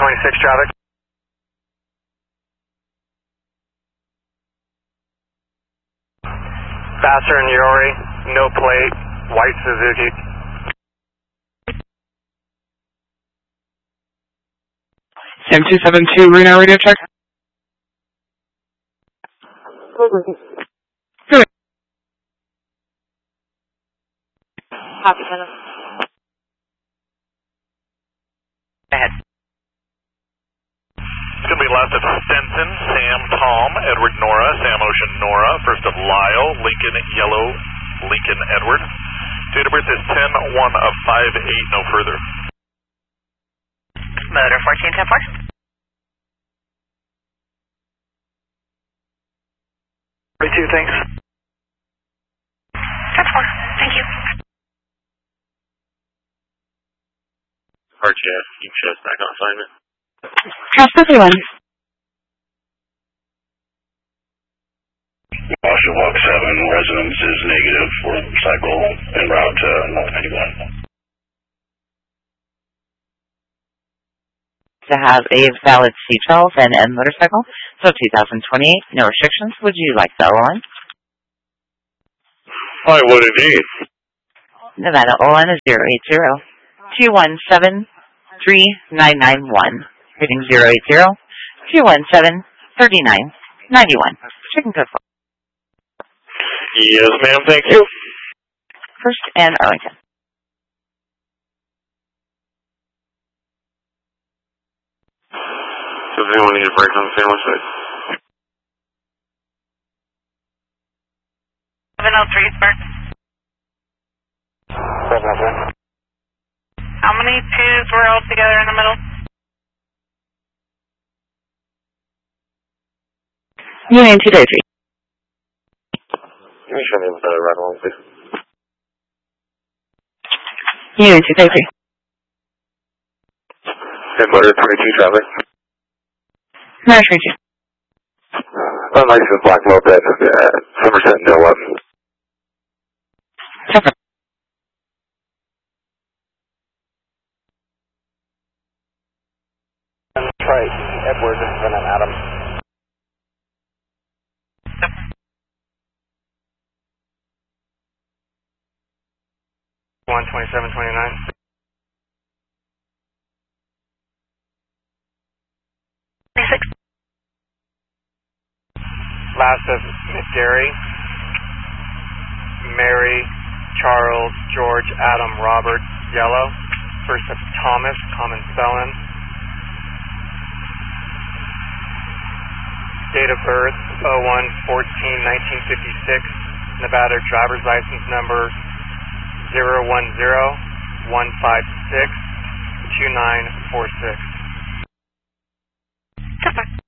26 traffic. Vassar and Yori, no plate, white Suzuki. Sam 272, Reno radio check. Good. Copy, Hello. Ahead. It's going to be left of Stenson, Sam, Tom, Edward, Nora, Sam, Ocean, Nora, first of Lyle, Lincoln, Yellow, Lincoln, Edward. Date of birth is 10-1 of 5-8, no further. Motor 14-10-4. 42, thanks. 10-4, thank you. RGF, keep shows back on assignment. Cross 51. Osha Walk 7, residence is negative for cycle en route to 91. To have a valid C12 and motorcycle, so 2028, no restrictions. Would you like the OLN? Hi, what it is? Nevada OLN is 080-217-3991. Reading 080-217-3991. Chicken code 4. Yes, ma'am, thank you. First and Arlington. Does anyone need a break on the sandwich side? 703, Spark. 703. How many twos were all together in the middle? Union 233. Can you show me the right along, please? Union 233. Headquarters 22 traffic. Marsh region. Unlicensed black moped, Somerset, no up. Suffer. Trite, Edward, and then Adam. One 2729. 26. Last of McGarry, Mary, Charles, George, Adam, Robert, yellow. First of Thomas, common spelling. Date of birth 01/14/1956. Nevada driver's license number 010-156-2946. 10-4.